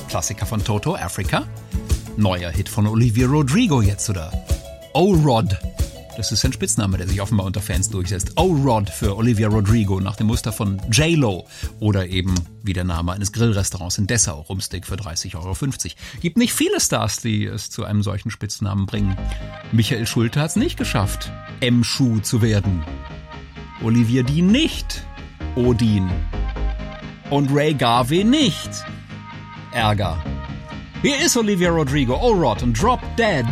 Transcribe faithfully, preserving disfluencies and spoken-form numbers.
Klassiker von Toto, Africa. Neuer Hit von Olivia Rodrigo jetzt, oder? O-Rod. Das ist ein Spitzname, der sich offenbar unter Fans durchsetzt. O-Rod für Olivia Rodrigo, nach dem Muster von J-Lo. Oder eben wie der Name eines Grillrestaurants in Dessau, Rumsteak für dreißig Euro fünfzig. Gibt nicht viele Stars, die es zu einem solchen Spitznamen bringen. Michael Schulte hat es nicht geschafft, M-Schuh zu werden. Olivia Dean nicht. Odin. Und Ray Garvey nicht. Ärger. Hier ist Olivia Rodrigo, O-Rod und Drop Dead.